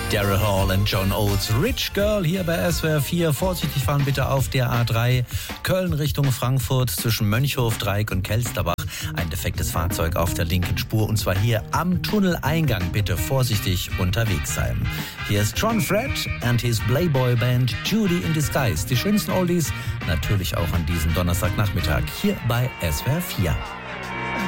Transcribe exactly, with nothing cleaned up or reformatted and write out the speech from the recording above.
Daryl Hall und John Oates. Rich Girl hier bei S W R vier. Vorsichtig fahren bitte auf der A drei. Köln Richtung Frankfurt zwischen Mönchhof, Dreieck und Kelsterbach. Ein defektes Fahrzeug auf der linken Spur. Und zwar hier am Tunneleingang. Bitte vorsichtig unterwegs sein. Hier ist John Fred and his Playboy Band Judy in Disguise. Die schönsten Oldies natürlich auch an diesem Donnerstagnachmittag hier bei S W R vier.